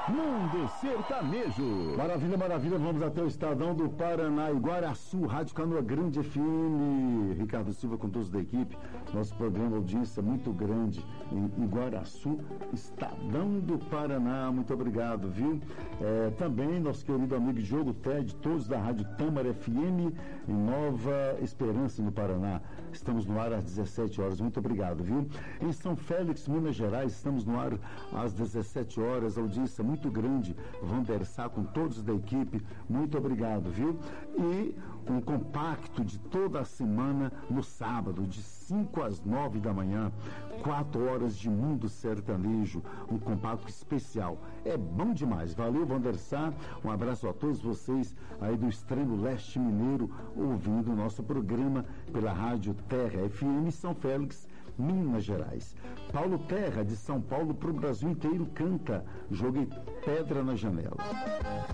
Mundo Sertanejo. Maravilha, maravilha. Vamos até o Estadão do Paraná, Iguaraçu, Rádio Canoa Grande FM. Ricardo Silva com todos da equipe. Nosso programa, audiência muito grande em Iguaraçu, Estadão do Paraná. Muito obrigado, viu? Também nosso querido amigo Diogo Ted, todos da Rádio Tâmara FM em Nova Esperança, no Paraná. Estamos no ar às 17 horas. Muito obrigado, viu? Em São Félix, Minas Gerais, estamos no ar às 17 horas. Audiência muito grande. Vander Sá com todos da equipe. Muito obrigado, viu? E um compacto de toda a semana no sábado, de 5 às 9 da manhã, 4 horas de Mundo Sertanejo, um compacto especial. É bom demais. Valeu, Vander Sá. Um abraço a todos vocês aí do extremo leste mineiro, ouvindo o nosso programa pela Rádio Terra FM São Félix, Minas Gerais. Paulo Terra, de São Paulo para o Brasil inteiro, canta Joguei Pedra na Janela.